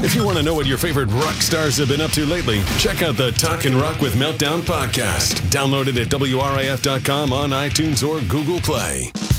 If you want to know what your favorite rock stars have been up to lately, check out the Talkin' Rock with Meltdown podcast. Download it at WRIF.com on iTunes or Google Play.